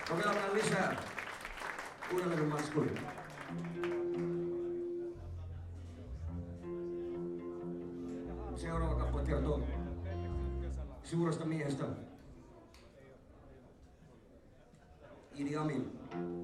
Kokeillaan lisää uuden levyn matskuri. Seuraava kappale kertoo suuresta miehestä. Idi Amin.